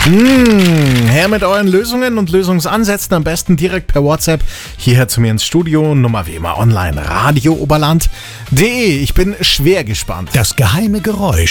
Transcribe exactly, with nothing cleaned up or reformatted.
Mmh, her mit euren Lösungen und Lösungsansätzen, am besten direkt per WhatsApp hierher zu mir ins Studio, Nummer wie immer online, radio oberland punkt de. Ich bin schwer gespannt. Das geheime Geräusch